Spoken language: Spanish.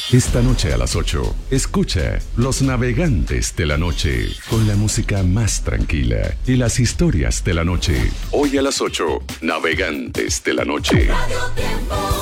Esta noche a las 8, escucha Los Navegantes de la Noche, con la música más tranquila y las historias de la noche. Hoy a las 8, Navegantes de la Noche. Radio Tiempo.